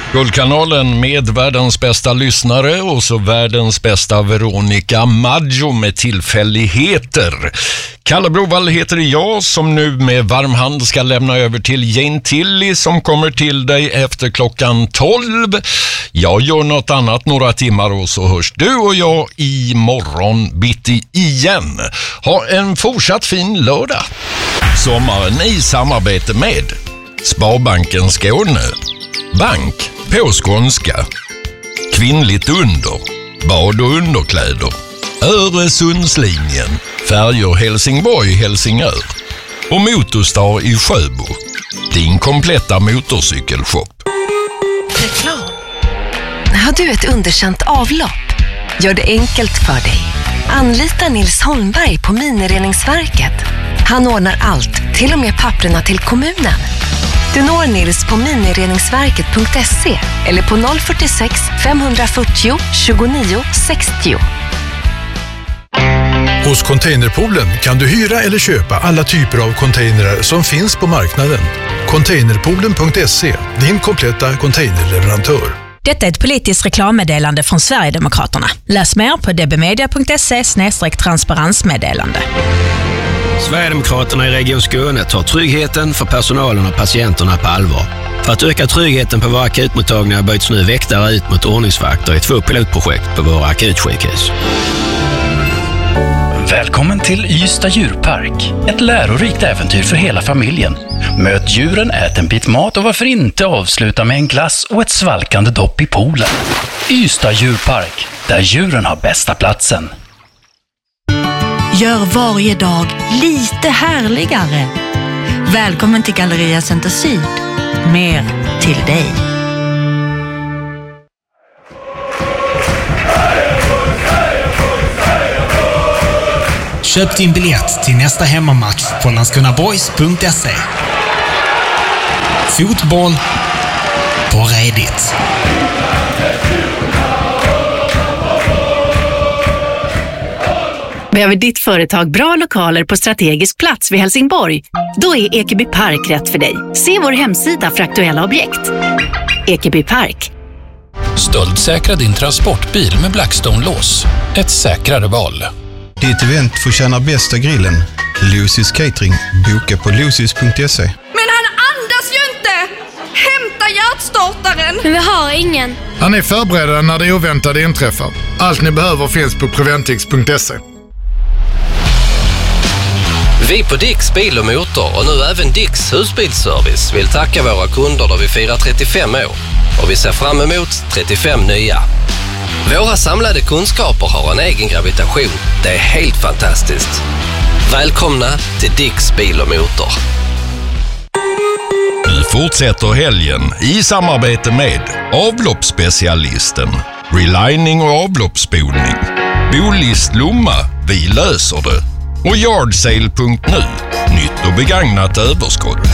Guldkanalen med världens bästa lyssnare och så världens bästa Veronica Maggio med tillfälligheter. Kalle Brovall heter jag som nu med varm hand ska lämna över till Jane Tilly som kommer till dig efter klockan 12. Jag gör något annat några timmar och så hörs du och jag imorgon bitti igen. Ha en fortsatt fin lördag. Sommaren i samarbete med Sparbanken Skåne. Bank på skånska. Kvinnligt under. Bad- och underkläder. Öresundslinjen. Färjor Helsingborg-Helsingör. Och Motorstar i Sjöbo. Din kompletta motorcykelshop. Reklam. Har du ett underkänt avlopp? Gör det enkelt för dig. Anlita Nils Holmberg på Minireningsverket. Han ordnar allt, till och med papperna till kommunen. Du når Nils på minireningsverket.se eller på 046 540 29 60. Hos Containerpoolen kan du hyra eller köpa alla typer av containrar som finns på marknaden. Containerpoolen.se, din kompletta containerleverantör. Detta är ett politiskt reklammeddelande från Sverigedemokraterna. Läs mer på dbmedia.se/transparensmeddelande. Sverigedemokraterna i Region Skåne tar tryggheten för personalen och patienterna på allvar. För att öka tryggheten på våra akutmottagningar byts nu väktare ut mot ordningsvakter i 2 pilotprojekt på våra akutsjukhus. Välkommen till Ystad djurpark. Ett lärorikt äventyr för hela familjen. Möt djuren, ät en bit mat och varför inte avsluta med en glass och ett svalkande dopp i poolen. Ystad djurpark, där djuren har bästa platsen. Gör varje dag lite härligare. Välkommen till Galleria Center Syd. Mer till dig. Köp din biljett till nästa hemmamatch på landskrona.boys.se. Fotboll på redigt. Behöver ditt företag bra lokaler på strategisk plats vid Helsingborg? Då är Ekeby Park rätt för dig. Se vår hemsida för aktuella objekt. Ekeby Park. Stöldsäkra din transportbil med Blackstone-lås. Ett säkrare val. Ditt event får tjäna bästa grillen. Lucy's Catering. Boka på lucys.se. Men han andas ju inte! Hämta hjärtstartaren! Men vi har ingen. Han är förberedda när det oväntade inträffar. Allt ni behöver finns på Preventix.se. Vi på Dicks Bil och Motor och nu även Dicks Husbilsservice vill tacka våra kunder då vi firar 35 år. Och vi ser fram emot 35 nya. Våra samlade kunskaper har en egen gravitation. Det är helt fantastiskt. Välkomna till Dicks Bil och Motor. Vi fortsätter helgen i samarbete med avloppsspecialisten, relining och avloppsspolning, Bolist Lomma, vi löser det, och Yardsale.nu, nytt och begagnat överskott.